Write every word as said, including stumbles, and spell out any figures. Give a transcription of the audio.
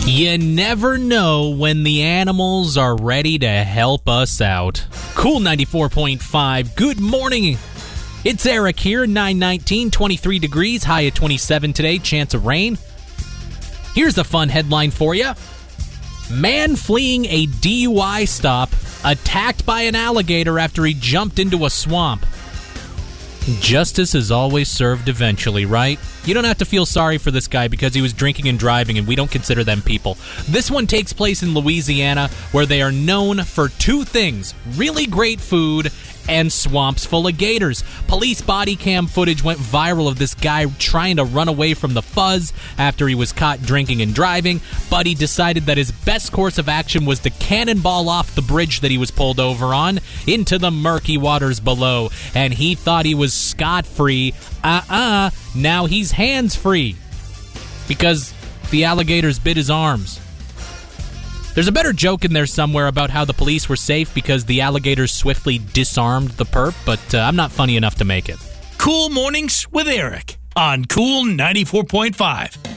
You never know when the animals are ready to help us out. Cool ninety-four point five. Good morning. It's Eric here. nine nineteen, twenty-three degrees, high at twenty-seven today, chance of rain. Here's a fun headline for you. Man fleeing a D U I stop, attacked by an alligator after he jumped into a swamp. Justice is always served eventually, right? You don't have to feel sorry for this guy because he was drinking and driving, and we don't consider them people. This one takes place in Louisiana, where they are known for two things: really great food and swamps full of gators. Police body cam footage went viral of this guy trying to run away from the fuzz after he was caught drinking and driving, but he decided that his best course of action was to cannonball off the bridge that he was pulled over on into the murky waters below, and he thought he was scot-free. Uh-uh, now he's hands-free because the alligators bit his arms. There's a better joke in there somewhere about how the police were safe because the alligators swiftly disarmed the perp, but uh, I'm not funny enough to make it. Cool Mornings with Eric on Cool ninety-four point five.